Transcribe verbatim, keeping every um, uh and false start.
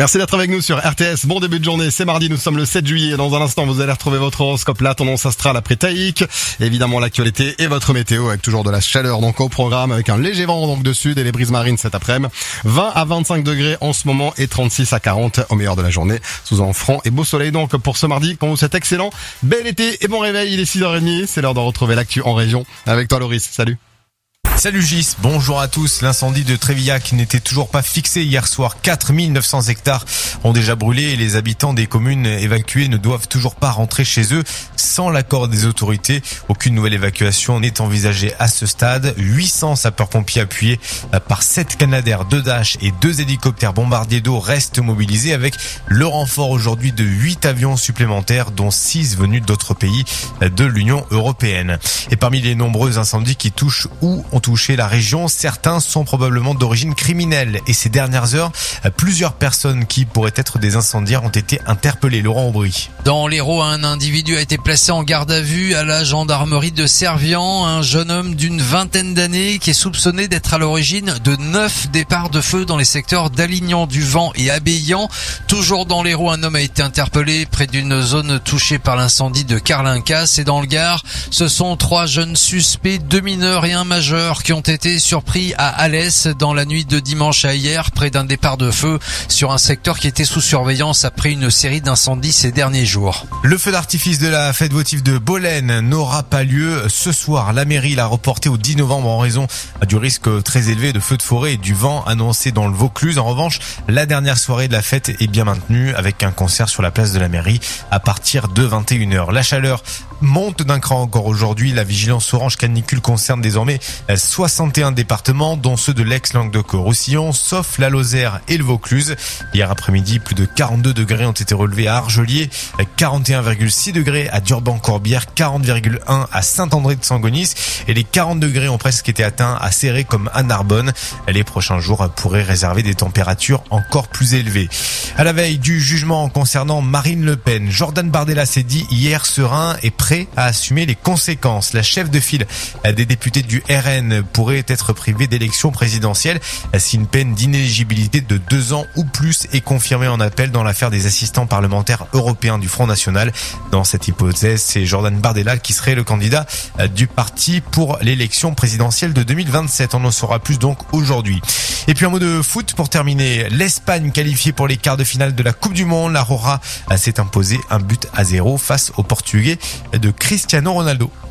Merci d'être avec nous sur R T S. Bon début de journée, c'est mardi, nous sommes le sept juillet. Dans un instant, vous allez retrouver votre horoscope, la tendance astrale après Taïk. Évidemment, l'actualité et votre météo avec toujours de la chaleur donc au programme avec un léger vent donc de sud et les brises marines cet après-midi. vingt à vingt-cinq degrés en ce moment et trente-six à quarante au meilleur de la journée. Sous un franc et beau soleil donc pour ce mardi. Quand vous êtes excellent, bel été et bon réveil. Il est six heures trente. C'est l'heure de retrouver l'actu en région. Avec toi, Loris. Salut. Salut Gis, bonjour à tous. L'incendie de Trévillac n'était toujours pas fixé hier soir. quatre mille neuf cents hectares ont déjà brûlé et les habitants des communes évacuées ne doivent toujours pas rentrer chez eux sans l'accord des autorités. Aucune nouvelle évacuation n'est envisagée à ce stade. huit cents sapeurs-pompiers appuyés par sept Canadair, deux Dash et deux hélicoptères bombardiers d'eau restent mobilisés avec le renfort aujourd'hui de huit avions supplémentaires dont six venus d'autres pays de l'Union européenne. Et parmi les nombreux incendies qui touchent ou ont touché la région, certains sont probablement d'origine criminelle et ces dernières heures, plusieurs personnes qui pourraient être des incendiaires ont été interpellées. Laurent Aubry. Dans l'Hérault, un individu a été placé en garde à vue à la gendarmerie de Servian, un jeune homme d'une vingtaine d'années qui est soupçonné d'être à l'origine de neuf départs de feu dans les secteurs d'Alignan, du Vent et Abéillan. Toujours dans l'Hérault, un homme a été interpellé près d'une zone touchée par l'incendie de Carlincas et dans le Gard, ce sont trois jeunes suspects, deux mineurs et un majeur qui ont été surpris à Alès dans la nuit de dimanche à hier près d'un départ de feu sur un secteur qui était sous surveillance après une série d'incendies ces derniers jours. Le feu d'artifice de la fête votive de Bolène n'aura pas lieu ce soir. La mairie l'a reporté au dix novembre en raison du risque très élevé de feux de forêt et du vent annoncé dans le Vaucluse. En revanche, la dernière soirée de la fête est bien maintenue avec un concert sur la place de la mairie à partir de vingt et une heures. La chaleur monte d'un cran encore aujourd'hui. La vigilance orange canicule concerne désormais soixante et un départements, dont ceux de l'Aix-Languedoc-Roussillon, sauf la Lozère et le Vaucluse. Hier après-midi, plus de quarante-deux degrés ont été relevés à Argelier, quarante et un virgule six degrés à Durban-Corbière, quarante virgule un à Saint-André de Sangonis et les quarante degrés ont presque été atteints à Céré comme à Narbonne. Les prochains jours pourraient réserver des températures encore plus élevées. À la veille du jugement concernant Marine Le Pen, Jordan Bardella s'est dit hier serein et prêt à assumer les conséquences. La chef de file des députés du R N pourrait être privée d'élection présidentielle si une peine d'inéligibilité de deux ans ou plus est confirmée en appel dans l'affaire des assistants parlementaires européens du Front National. Dans cette hypothèse, c'est Jordan Bardella qui serait le candidat du parti pour l'élection présidentielle de deux mille vingt-sept. On en saura plus donc aujourd'hui. Et puis un mot de foot pour terminer. L'Espagne qualifiée pour les quarts de finale de la Coupe du Monde. La Roja s'est imposée un but à zéro face au Portugais de Cristiano Ronaldo.